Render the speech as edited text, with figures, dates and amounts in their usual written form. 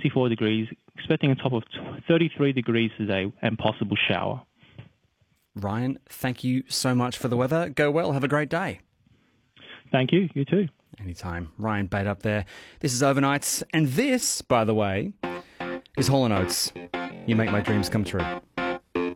24 degrees, expecting a top of 33 degrees today and possible shower. Ryan, thank you so much for the weather. Go well. Have a great day. Thank you. You too. Anytime. Ryan Bate up there. This is Overnights. And this, by the way, is Hall & Oates. You make my dreams come true.